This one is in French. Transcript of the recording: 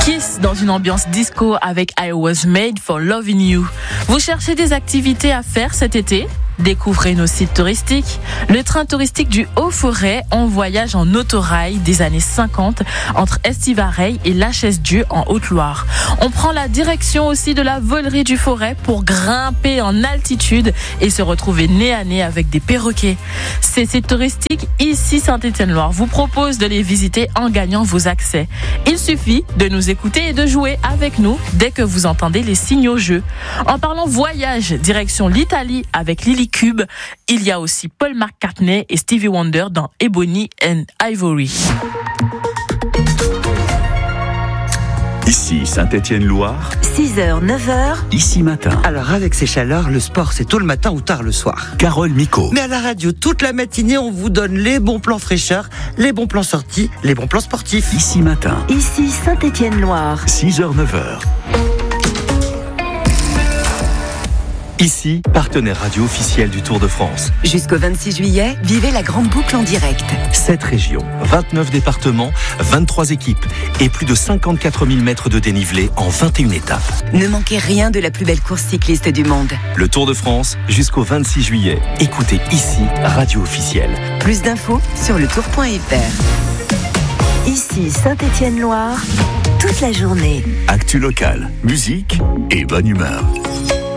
Kiss dans une ambiance disco avec I Was Made for Loving You. Vous cherchez des activités à faire cet été ? Découvrez nos sites touristiques. Le train touristique du Haut-Forêt en voyage en autorail des années 50 entre Estivareille et Lachesse-Dieu en Haute-Loire. On prend la direction aussi de la volerie du Forêt pour grimper en altitude et se retrouver nez à nez avec des perroquets. Ces sites touristiques ici Saint-Étienne-Loire vous proposent de les visiter en gagnant vos accès. Il suffit de nous écouter et de jouer avec nous dès que vous entendez les signaux jeux. En parlant voyage, direction l'Italie avec Lily Cube, il y a aussi Paul McCartney et Stevie Wonder dans Ebony and Ivory. Ici Saint-Étienne-Loire, 6h, 9h, ici matin. Alors avec ces chaleurs, le sport c'est tôt le matin ou tard le soir. Carole Micot. Mais à la radio, toute la matinée, on vous donne les bons plans fraîcheur, les bons plans sortis, les bons plans sportifs. Ici matin, ici Saint-Étienne-Loire. 6h, 9h. Ici, partenaire radio officiel du Tour de France. Jusqu'au 26 juillet, vivez la grande boucle en direct. 7 régions, 29 départements, 23 équipes et plus de 54 000 mètres de dénivelé en 21 étapes. Ne manquez rien de la plus belle course cycliste du monde. Le Tour de France, jusqu'au 26 juillet. Écoutez ici, radio officielle. Plus d'infos sur letour.fr. Ici Saint-Étienne-Loire, toute la journée. Actu local, musique et bonne humeur.